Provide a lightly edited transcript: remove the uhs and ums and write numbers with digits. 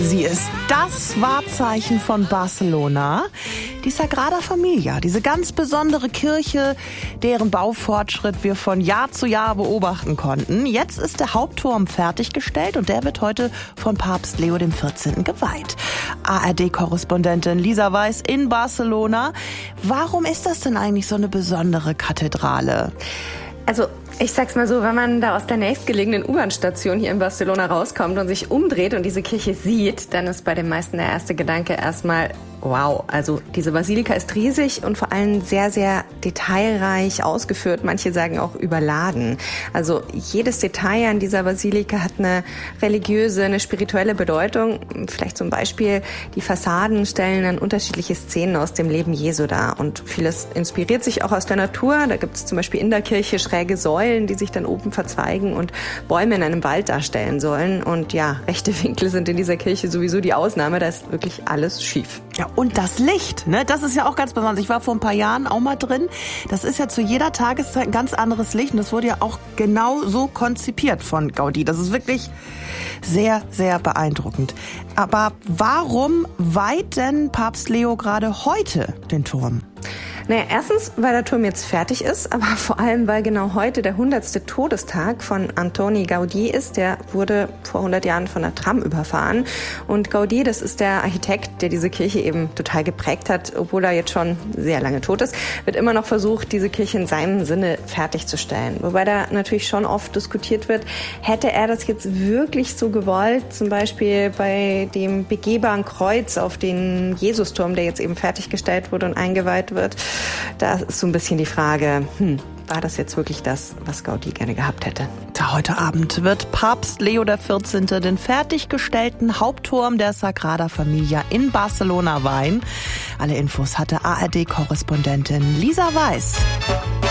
Sie ist das Wahrzeichen von Barcelona, die Sagrada Familia, diese ganz besondere Kirche, deren Baufortschritt wir von Jahr zu Jahr beobachten konnten. Jetzt ist der Hauptturm fertiggestellt und der wird heute von Papst Leo XIV. Geweiht. ARD-Korrespondentin Lisa Weiß in Barcelona. Warum ist das denn eigentlich so eine besondere Kathedrale? Also, ich sag's mal so, wenn man da aus der nächstgelegenen U-Bahn-Station hier in Barcelona rauskommt und sich umdreht und diese Kirche sieht, dann ist bei den meisten der erste Gedanke erstmal, wow, also diese Basilika ist riesig und vor allem sehr, sehr detailreich ausgeführt. Manche sagen auch überladen. Also jedes Detail an dieser Basilika hat eine religiöse, eine spirituelle Bedeutung. Vielleicht zum Beispiel die Fassaden stellen dann unterschiedliche Szenen aus dem Leben Jesu dar. Und vieles inspiriert sich auch aus der Natur. Da gibt es zum Beispiel in der Kirche schräge Säulen, die sich dann oben verzweigen und Bäume in einem Wald darstellen sollen. Und ja, rechte Winkel sind in dieser Kirche sowieso die Ausnahme. Da ist wirklich alles schief. Ja, und das Licht, ne? Das ist ja auch ganz besonders. Ich war vor ein paar Jahren auch mal drin. Das ist ja zu jeder Tageszeit ein ganz anderes Licht. Und das wurde ja auch genau so konzipiert von Gaudí. Das ist wirklich sehr, sehr beeindruckend. Aber warum weiht denn Papst Leo gerade heute den Turm? Naja, erstens, weil der Turm jetzt fertig ist, aber vor allem, weil genau heute der 100. Todestag von Antoni Gaudí ist. Der wurde vor 100 Jahren von einer Tram überfahren. Und Gaudí, das ist der Architekt, der diese Kirche eben total geprägt hat, obwohl er jetzt schon sehr lange tot ist, wird immer noch versucht, diese Kirche in seinem Sinne fertigzustellen. Wobei da natürlich schon oft diskutiert wird, hätte er das jetzt wirklich so gewollt, zum Beispiel bei dem begehbaren Kreuz auf den Jesusturm, der jetzt eben fertiggestellt wurde und eingeweiht wird. Da ist so ein bisschen die Frage, war das jetzt wirklich das, was Gaudí gerne gehabt hätte? Heute Abend wird Papst Leo XIV. Den fertiggestellten Hauptturm der Sagrada Familia in Barcelona weihen. Alle Infos hatte ARD-Korrespondentin Lisa Weiß.